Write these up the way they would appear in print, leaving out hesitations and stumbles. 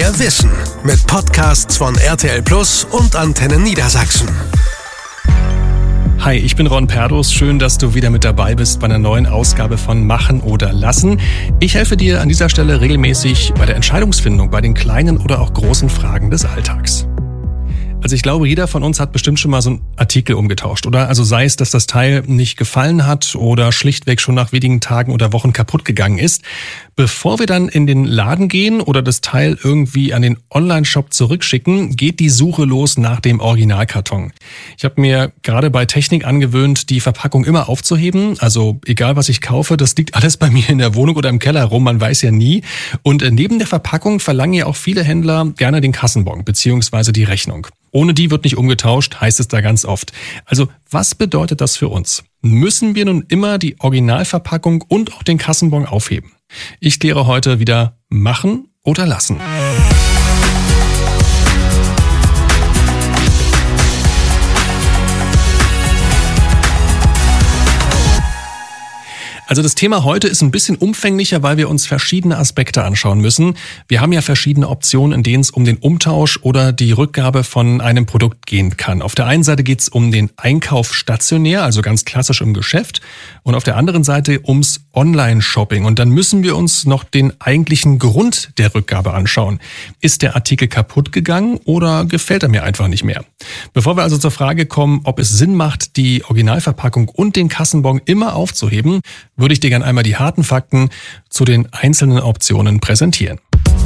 Mehr Wissen mit Podcasts von RTL Plus und Antenne Niedersachsen. Hi, ich bin Ron Perdus. Schön, dass du wieder mit dabei bist bei einer neuen Ausgabe von Machen oder Lassen. Ich helfe dir an dieser Stelle regelmäßig bei der Entscheidungsfindung, bei den kleinen oder auch großen Fragen des Alltags. Also ich glaube, jeder von uns hat bestimmt schon mal so einen Artikel umgetauscht, oder? Also sei es, dass das Teil nicht gefallen hat oder schlichtweg schon nach wenigen Tagen oder Wochen kaputt gegangen ist. Bevor wir dann in den Laden gehen oder das Teil irgendwie an den Online-Shop zurückschicken, geht die Suche los nach dem Originalkarton. Ich habe mir gerade bei Technik angewöhnt, die Verpackung immer aufzuheben. Also egal, was ich kaufe, das liegt alles bei mir in der Wohnung oder im Keller rum, man weiß ja nie. Und neben der Verpackung verlangen ja auch viele Händler gerne den Kassenbon bzw. die Rechnung. Ohne die wird nicht umgetauscht, heißt es da ganz oft. Also was bedeutet das für uns? Müssen wir nun immer die Originalverpackung und auch den Kassenbon aufheben? Ich kläre heute wieder machen oder lassen. Also das Thema heute ist ein bisschen umfänglicher, weil wir uns verschiedene Aspekte anschauen müssen. Wir haben ja verschiedene Optionen, in denen es um den Umtausch oder die Rückgabe von einem Produkt gehen kann. Auf der einen Seite geht es um den Einkauf stationär, also ganz klassisch im Geschäft, und auf der anderen Seite ums Online-Shopping. Und dann müssen wir uns noch den eigentlichen Grund der Rückgabe anschauen. Ist der Artikel kaputt gegangen oder gefällt er mir einfach nicht mehr? Bevor wir also zur Frage kommen, ob es Sinn macht, die Originalverpackung und den Kassenbon immer aufzuheben, würde ich dir gerne einmal die harten Fakten zu den einzelnen Optionen präsentieren.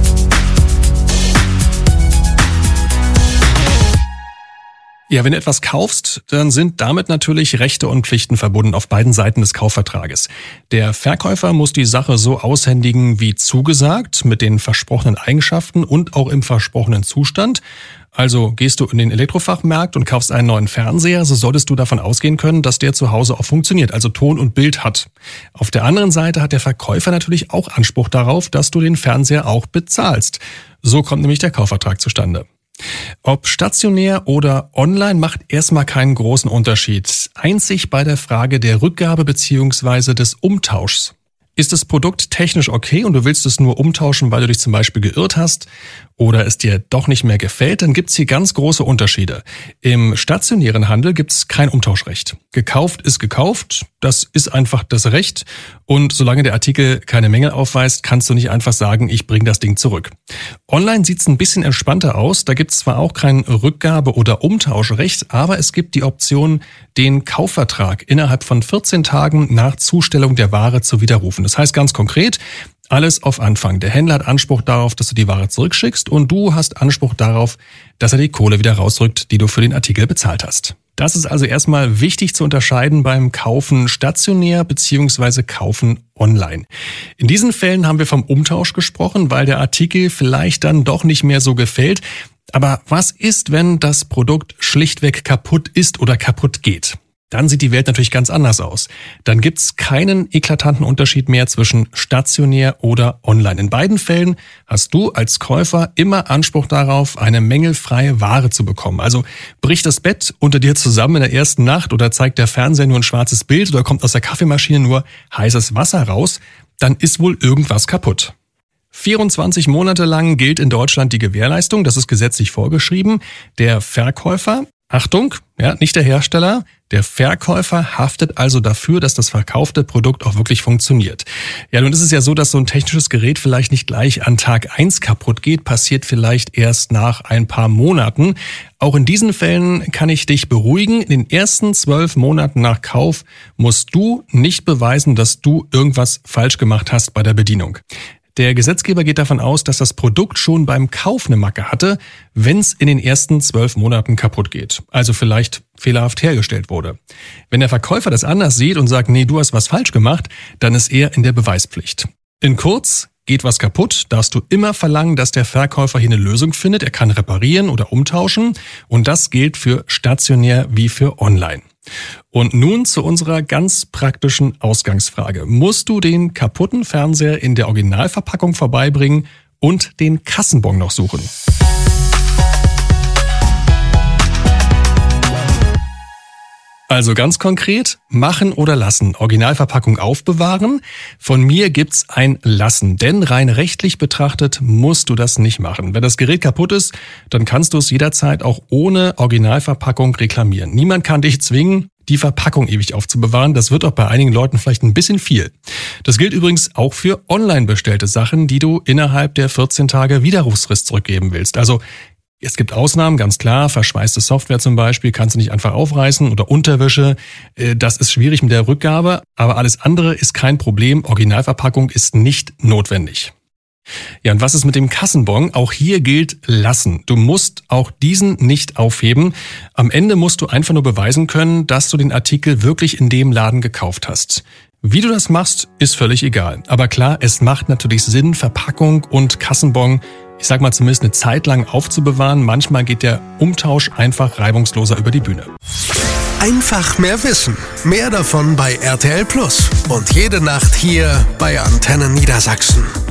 Ja, wenn du etwas kaufst, dann sind damit natürlich Rechte und Pflichten verbunden auf beiden Seiten des Kaufvertrages. Der Verkäufer muss die Sache so aushändigen wie zugesagt, mit den versprochenen Eigenschaften und auch im versprochenen Zustand. Also gehst du in den Elektrofachmarkt und kaufst einen neuen Fernseher, so solltest du davon ausgehen können, dass der zu Hause auch funktioniert, also Ton und Bild hat. Auf der anderen Seite hat der Verkäufer natürlich auch Anspruch darauf, dass du den Fernseher auch bezahlst. So kommt nämlich der Kaufvertrag zustande. Ob stationär oder online macht erstmal keinen großen Unterschied. Einzig bei der Frage der Rückgabe bzw. des Umtauschs. Ist das Produkt technisch okay und du willst es nur umtauschen, weil du dich zum Beispiel geirrt hast oder es dir doch nicht mehr gefällt, dann gibt's hier ganz große Unterschiede. Im stationären Handel gibt's kein Umtauschrecht. Gekauft ist gekauft, das ist einfach das Recht und solange der Artikel keine Mängel aufweist, kannst du nicht einfach sagen, ich bringe das Ding zurück. Online sieht's ein bisschen entspannter aus, da gibt's zwar auch kein Rückgabe- oder Umtauschrecht, aber es gibt die Option, den Kaufvertrag innerhalb von 14 Tagen nach Zustellung der Ware zu widerrufen. Das heißt ganz konkret, alles auf Anfang. Der Händler hat Anspruch darauf, dass du die Ware zurückschickst und du hast Anspruch darauf, dass er die Kohle wieder rausrückt, die du für den Artikel bezahlt hast. Das ist also erstmal wichtig zu unterscheiden beim Kaufen stationär bzw. Kaufen online. In diesen Fällen haben wir vom Umtausch gesprochen, weil der Artikel vielleicht dann doch nicht mehr so gefällt. Aber was ist, wenn das Produkt schlichtweg kaputt ist oder kaputt geht? Dann sieht die Welt natürlich ganz anders aus. Dann gibt's keinen eklatanten Unterschied mehr zwischen stationär oder online. In beiden Fällen hast du als Käufer immer Anspruch darauf, eine mängelfreie Ware zu bekommen. Also bricht das Bett unter dir zusammen in der ersten Nacht oder zeigt der Fernseher nur ein schwarzes Bild oder kommt aus der Kaffeemaschine nur heißes Wasser raus, dann ist wohl irgendwas kaputt. 24 Monate lang gilt in Deutschland die Gewährleistung, das ist gesetzlich vorgeschrieben. Der Verkäufer, Achtung, ja, nicht der Hersteller, der Verkäufer haftet also dafür, dass das verkaufte Produkt auch wirklich funktioniert. Ja, nun ist es ja so, dass so ein technisches Gerät vielleicht nicht gleich an Tag 1 kaputt geht, passiert vielleicht erst nach ein paar Monaten. Auch in diesen Fällen kann ich dich beruhigen. In den ersten 12 Monaten nach Kauf musst du nicht beweisen, dass du irgendwas falsch gemacht hast bei der Bedienung. Der Gesetzgeber geht davon aus, dass das Produkt schon beim Kauf eine Macke hatte, wenn es in den ersten 12 Monaten kaputt geht. Also vielleicht fehlerhaft hergestellt wurde. Wenn der Verkäufer das anders sieht und sagt, nee, du hast was falsch gemacht, dann ist er in der Beweispflicht. In kurz, geht was kaputt, darfst du immer verlangen, dass der Verkäufer hier eine Lösung findet. Er kann reparieren oder umtauschen und das gilt für stationär wie für online. Und nun zu unserer ganz praktischen Ausgangsfrage. Musst du den kaputten Fernseher in der Originalverpackung vorbeibringen und den Kassenbon noch suchen? Also ganz konkret, machen oder lassen. Originalverpackung aufbewahren. Von mir gibt's ein Lassen, denn rein rechtlich betrachtet musst du das nicht machen. Wenn das Gerät kaputt ist, dann kannst du es jederzeit auch ohne Originalverpackung reklamieren. Niemand kann dich zwingen, die Verpackung ewig aufzubewahren. Das wird auch bei einigen Leuten vielleicht ein bisschen viel. Das gilt übrigens auch für online bestellte Sachen, die du innerhalb der 14 Tage Widerrufsfrist zurückgeben willst. Also es gibt Ausnahmen, ganz klar. Verschweißte Software zum Beispiel kannst du nicht einfach aufreißen oder Unterwäsche. Das ist schwierig mit der Rückgabe, aber alles andere ist kein Problem. Originalverpackung ist nicht notwendig. Ja, und was ist mit dem Kassenbon? Auch hier gilt lassen. Du musst auch diesen nicht aufheben. Am Ende musst du einfach nur beweisen können, dass du den Artikel wirklich in dem Laden gekauft hast. Wie du das machst, ist völlig egal. Aber klar, es macht natürlich Sinn, Verpackung und Kassenbon, ich sag mal zumindest eine Zeit lang aufzubewahren. Manchmal geht der Umtausch einfach reibungsloser über die Bühne. Einfach mehr Wissen. Mehr davon bei RTL Plus. Und jede Nacht hier bei Antenne Niedersachsen.